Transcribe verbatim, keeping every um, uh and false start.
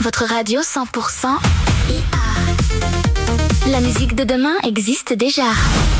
votre radio cent pour cent I A. La musique de demain existe déjà.